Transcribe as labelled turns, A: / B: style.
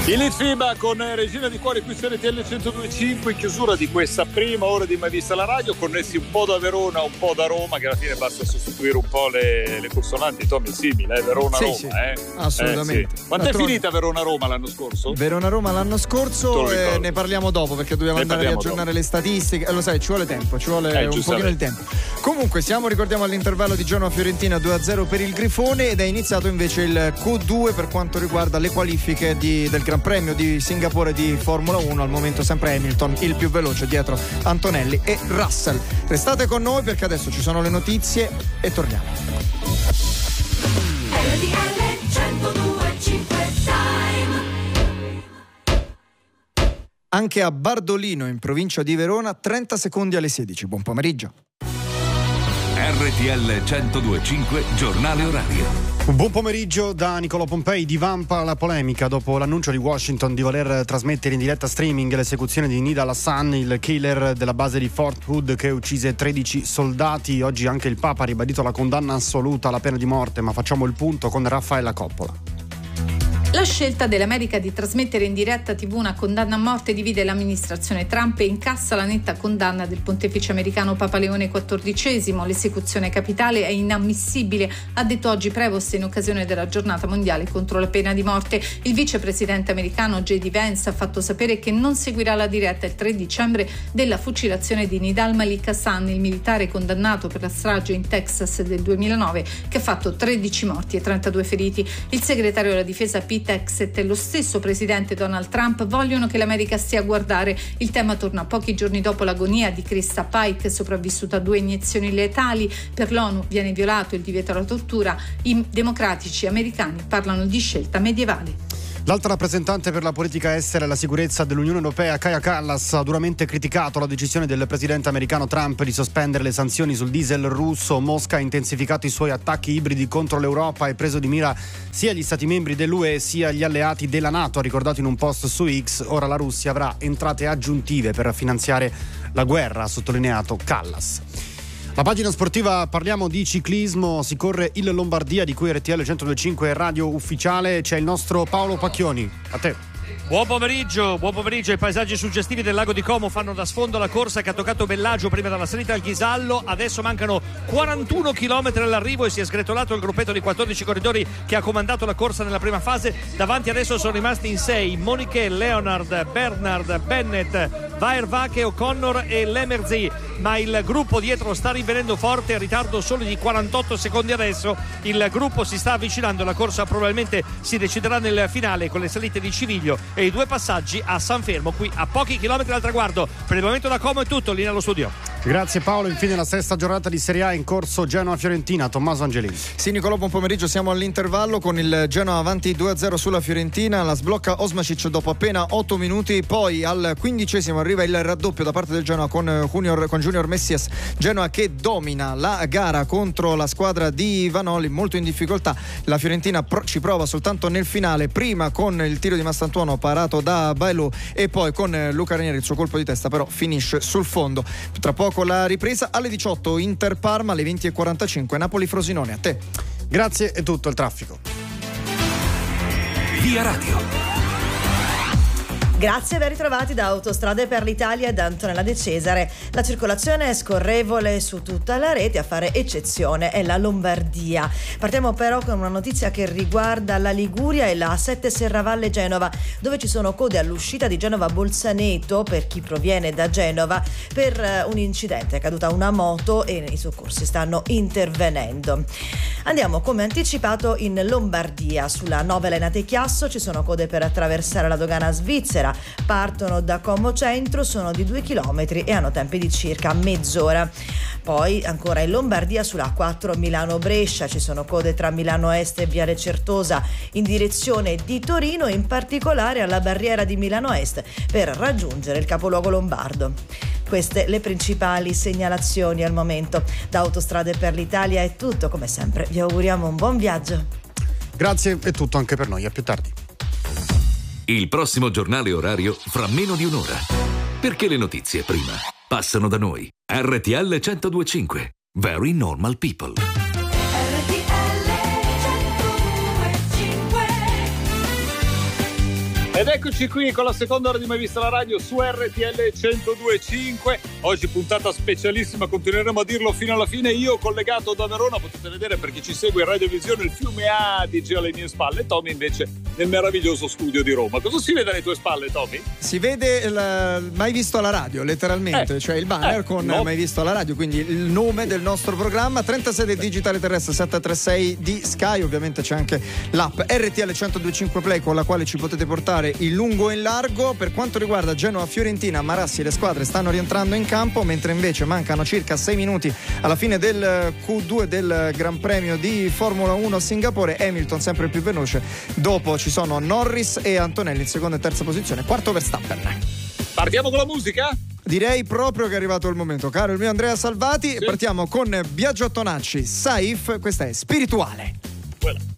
A: Il FIBA con Regina di Cuore qui su RTL 102.5 in chiusura di questa prima ora di Mai Vista la Radio, connessi un po' da Verona, un po' da Roma, che alla fine basta sostituire un po' le consonanti. Tommy, è simile, Verona-Roma.
B: Sì, assolutamente.
A: Sì. Quanto è finita Verona-Roma l'anno scorso?
B: Verona-Roma l'anno scorso ne parliamo dopo, perché dobbiamo andare a aggiornare le statistiche. Lo sai, ci vuole tempo, ci vuole un pochino il tempo. Comunque ricordiamo all'intervallo di Genoa-Fiorentina 2-0 per il Grifone, ed è iniziato invece il Q2 per quanto riguarda le qualifiche del Gran Premio di Singapore di Formula 1. Al momento sempre Hamilton il più veloce, dietro Antonelli e Russell. Restate con noi perché adesso ci sono le notizie e torniamo. Anche a Bardolino, in provincia di Verona, 30 secondi alle 16. Buon pomeriggio.
C: RTL 102.5 Giornale Orario.
D: Buon pomeriggio da Nicolò Pompei. Divampa la polemica dopo l'annuncio di Washington di voler trasmettere in diretta streaming l'esecuzione di Nidal Hasan, il killer della base di Fort Hood che uccise 13 soldati. Oggi anche il Papa ha ribadito la condanna assoluta alla pena di morte, ma facciamo il punto con Raffaella Coppola.
E: La scelta dell'America di trasmettere in diretta TV una condanna a morte divide l'amministrazione Trump e incassa la netta condanna del pontefice americano Papa Leone XIV. L'esecuzione capitale è inammissibile, ha detto oggi Prevost in occasione della giornata mondiale contro la pena di morte. Il vicepresidente americano J.D. Vance ha fatto sapere che non seguirà la diretta il 3 dicembre della fucilazione di Nidal Malik Hasan, il militare condannato per la strage in Texas del 2009 che ha fatto 13 morti e 32 feriti. Il segretario della difesa Pete Hegseth e lo stesso presidente Donald Trump vogliono che l'America stia a guardare. Il tema torna pochi giorni dopo l'agonia di Krista Pike, sopravvissuta a 2 iniezioni letali. Per l'ONU viene violato il divieto alla tortura. I democratici americani parlano di scelta medievale.
D: L'altra rappresentante per la politica estera e la sicurezza dell'Unione Europea, Kaja Kallas, ha duramente criticato la decisione del presidente americano Trump di sospendere le sanzioni sul diesel russo. Mosca ha intensificato i suoi attacchi ibridi contro l'Europa e preso di mira sia gli stati membri dell'UE sia gli alleati della NATO, ha ricordato in un post su X. Ora la Russia avrà entrate aggiuntive per finanziare la guerra, ha sottolineato Kallas. La pagina sportiva, parliamo di ciclismo, si corre il Lombardia di cui RTL 102.5 radio ufficiale, c'è il nostro Paolo Pacchioni, a te.
F: Buon pomeriggio. I paesaggi suggestivi del lago di Como fanno da sfondo la corsa che ha toccato Bellagio prima della salita al Ghisallo. Adesso mancano 41 km all'arrivo e si è sgretolato il gruppetto di 14 corridori che ha comandato la corsa nella prima fase. Davanti adesso sono rimasti in 6 Monique, Leonard, Bernard, Bennett, Vairvake, O'Connor e Lemerzi, ma il gruppo dietro sta rivenendo forte, a ritardo solo di 48 secondi adesso. Il gruppo si sta avvicinando, la corsa probabilmente si deciderà nel finale con le salite di Civiglio e i 2 passaggi a San Fermo, qui a pochi chilometri dal traguardo. Per il momento da Como è tutto, linea allo studio.
D: Grazie Paolo. Infine la sesta giornata di Serie A in corso Genoa-Fiorentina. Tommaso Angelini.
B: Sì, Nicolò, buon pomeriggio. Siamo all'intervallo con il Genoa avanti 2-0 sulla Fiorentina. La sblocca Osmacic dopo appena 8 minuti. Poi al 15° arriva il raddoppio da parte del Genoa con Junior Messias. Genoa che domina la gara contro la squadra di Vanoli, molto in difficoltà. La Fiorentina ci prova soltanto nel finale, prima con il tiro di Mastantuono parato da Bailou e poi con Luca Ranieri il suo colpo di testa però finisce sul fondo. Tra poco la ripresa alle 18 Inter Parma, alle 20:45 Napoli Frosinone. A te.
D: Grazie, è tutto il traffico.
C: Via Radio.
G: Grazie e ben ritrovati da Autostrade per l'Italia e da Antonella De Cesare. La circolazione è scorrevole su tutta la rete, a fare eccezione è la Lombardia. Partiamo però con una notizia che riguarda la Liguria e la A7 Serravalle Genova, dove ci sono code all'uscita di Genova Bolzaneto per chi proviene da Genova per un incidente. È caduta una moto e i soccorsi stanno intervenendo. Andiamo come anticipato in Lombardia. Sulla 9 Lenate Chiasso ci sono code per attraversare la dogana svizzera. Partono da Como Centro, sono di 2 chilometri e hanno tempi di circa mezz'ora. Poi ancora in Lombardia sulla 4 Milano-Brescia ci sono code tra Milano Est e Viale Certosa in direzione di Torino, in particolare alla barriera di Milano Est per raggiungere il capoluogo lombardo. Queste le principali segnalazioni al momento. Da Autostrade per l'Italia è tutto, come sempre vi auguriamo un buon viaggio.
D: Grazie, è tutto anche per noi, a più tardi.
C: Il prossimo giornale orario fra meno di un'ora. Perché le notizie prima passano da noi. RTL 102.5. Very normal people.
H: RTL 102.5.
A: Ed eccoci qui con la seconda ora di Mai Vista la Radio su RTL 102.5. Oggi puntata specialissima, continueremo a dirlo fino alla fine. Io collegato da Verona, potete vedere per chi ci segue in radiovisione il fiume Adige alle mie spalle. Tommy invece nel meraviglioso studio di Roma. Cosa si vede alle tue spalle, Tommy?
B: Si vede Mai Visto alla Radio, letteralmente, cioè il banner con Mai Visto alla Radio, quindi il nome del nostro programma. 36 del digitale terrestre, 736 di Sky. Ovviamente c'è anche l'app RTL 102.5 Play con la quale ci potete portare in lungo e in largo. Per quanto riguarda Genoa-Fiorentina, Marassi e le squadre stanno rientrando in campo, mentre invece mancano circa 6 minuti alla fine del Q2 del Gran Premio di Formula 1 a Singapore. Hamilton sempre più veloce, dopo ci sono Norris e Antonelli in seconda e terza posizione, quarto Verstappen.
A: Partiamo con la musica?
B: Direi proprio che è arrivato il momento, caro il mio Andrea Salvati. Partiamo con Biagio Tonacci, Saif, questa è Spirituale.
A: Quella.